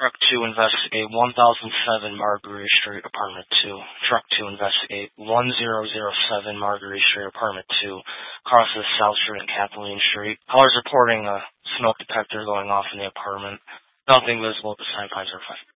Truck 2, investigate 1007 Marguerite Street, Apartment 2. Truck 2, investigate 1007 Marguerite Street, Apartment 2. Crosses South Street and Kathleen Street. Callers reporting a smoke detector going off in the apartment. Nothing visible at the side 505.